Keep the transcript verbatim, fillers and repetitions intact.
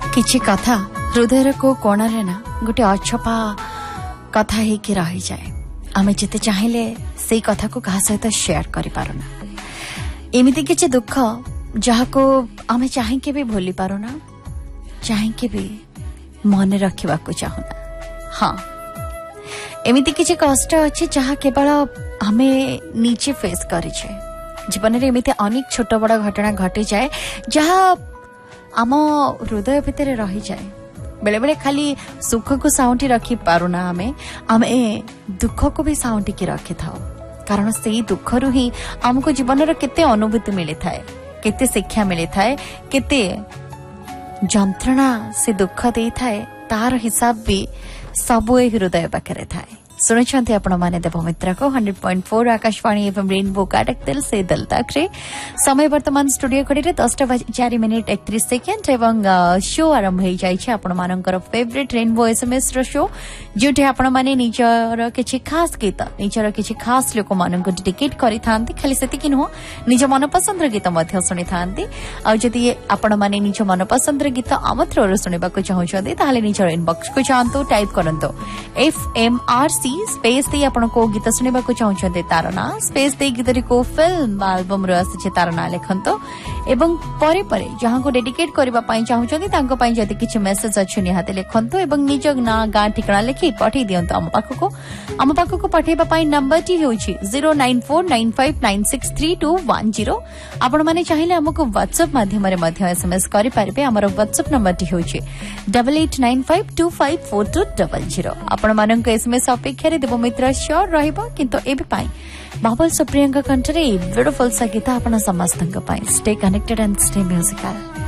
किछि कथा हृदय को कोणरे ना गोटे अछपा कथा ही कि रही जाए आमे जिते चाहिए से कथा को कहा सहित शेयर करि पारुना एमिति किछि दुख जहा को आमे चाहिके भी भूली पारुना चाहिके भी मन रखिबा को चाहुना हाँ एमिति किछि कष्ट अछि जहा केवल आमे नीचे फेस करि छे जीवन रे एमिति अनेक छोट बड़ घटना घटी जाए जहा आम हृदय भितर रही जाए बेले बेले खाली सुख को साउंटी रखी पारुना आमे आमे दुख को भी साउंटी की रखी थाओ कारण से दुख रु ही आमको जीवन रो केते अनुभूति मिली थाए केते शिक्षा मिली थाए केते जंत्रणा से दुख दे थाए तार हिसाब भी सब हृदय पाखे थाए सुनिछन्ते आपण माने देवमित्रा को hundred point four Akashvani FM rainbow काटक दिल से दिल तक रे समय वर्तमान स्टूडियो खड़ी रे दस चार मिनिट एकतीस सेकेंड एवं शो आरंभ हो जाय छै आपण मानकर फेवरेट रेनबो एसएमएस रो शो जोटे आपण माने निजर किछि खास गीत निजर किछि खास लोक मानन को डेडिकेट करि थांती खाली सेति कि न निज मन पसंद गीत मध्य सुनि थांती आ जदि आपण माने निज मन पसंद गीत आम थ्रो सुनिबा को चाहौ छथि ताले निजर इनबॉक्स को जानतो टाइप करंतो एफएमआरसी स्पेस दे आपण को गीत सुनिबा को चाहछन्ते तार ना स्पेस दे गीत रे को फिल्म एल्बम रो आसे तार ना लेखंतो एवं परे परे जहां को डेडिकेट करबा पई चाहछन्ते तांको पई जति किछ मेसेज अछि निहाते लेखंतो एवं निज ना गा ठिकाना लेखि पठै दियंतो हम पाखो को हम पाखो को पठैबा पई नंबर टी होछि zero nine four nine five nine six three two one zero आपण माने चाहिले हमको WhatsApp माध्यम रे मध्य एसएमएस करि पारबे हमर WhatsApp नंबर टी होछि double eight nine five two five four two zero zero आपण मानन को एसएमएस अपेक्षा रे देव मित्र श्योर रहिबो किंतु एबे पाई बाबुल सुप्रियंका कंठरे ब्यूटीफुल संगीत आपण समस्तंक पाई stay connected and stay musical